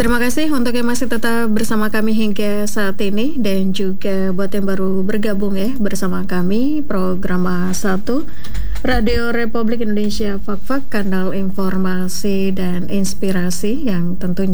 Terima kasih untuk yang masih tetap bersama kami hingga saat ini, dan juga buat yang baru bergabung ya bersama kami, program A1 Radio Republik Indonesia Fak-Fak, kanal informasi dan inspirasi yang tentunya